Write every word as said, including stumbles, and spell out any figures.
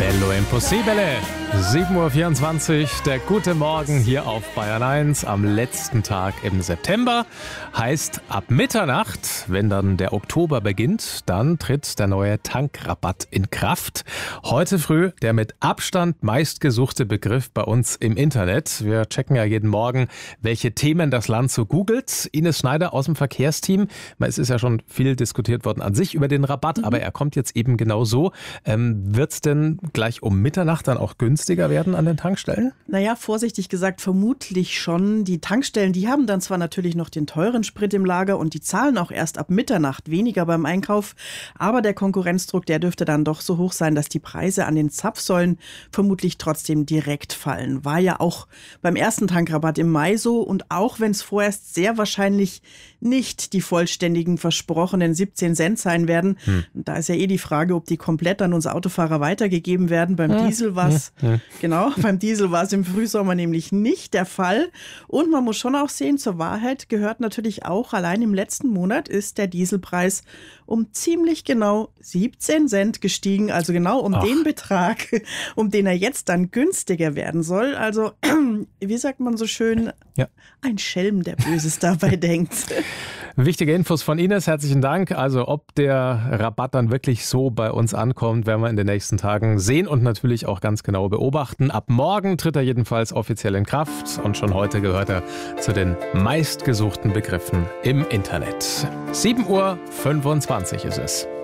Bello Impossibile. sieben Uhr vierundzwanzig, der gute Morgen hier auf Bayern eins am letzten Tag im September. Heißt, ab Mitternacht, wenn dann der Oktober beginnt, dann tritt der neue Tankrabatt in Kraft. Heute früh der mit Abstand meistgesuchte Begriff bei uns im Internet. Wir checken ja jeden Morgen, welche Themen das Land so googelt. Ines Schneider aus dem Verkehrsteam. Es ist ja schon viel diskutiert worden an sich über den Rabatt, mhm. aber er kommt jetzt eben genau so. Ähm, wird es denn gleich um Mitternacht dann auch günstiger werden an den Tankstellen? Naja, vorsichtig gesagt, vermutlich schon. Die Tankstellen, die haben dann zwar natürlich noch den teuren Sprit im Lager und die zahlen auch erst ab Mitternacht weniger beim Einkauf, aber der Konkurrenzdruck, der dürfte dann doch so hoch sein, dass die Preise an den Zapfsäulen vermutlich trotzdem direkt fallen. War ja auch beim ersten Tankrabatt im Mai so, und auch wenn es vorerst sehr wahrscheinlich nicht die vollständigen versprochenen siebzehn Cent sein werden, hm. da ist ja eh die Frage, ob die komplett an uns Autofahrer weitergegeben werden. Beim ja. Diesel war es ja. ja. genau, beim Diesel war es im Frühsommer nämlich nicht der Fall. Und man muss schon auch sehen, zur Wahrheit gehört natürlich auch, allein im letzten Monat ist der Dieselpreis um ziemlich genau siebzehn Cent gestiegen, also genau um Ach. den Betrag, um den er jetzt dann günstiger werden soll. Also, wie sagt man so schön, ja. ein Schelm, der Böses dabei denkt. Wichtige Infos von Ines, herzlichen Dank. Also ob der Rabatt dann wirklich so bei uns ankommt, werden wir in den nächsten Tagen sehen und natürlich auch ganz genau beobachten. Ab morgen tritt er jedenfalls offiziell in Kraft und schon heute gehört er zu den meistgesuchten Begriffen im Internet. sieben Uhr fünfundzwanzig ist es.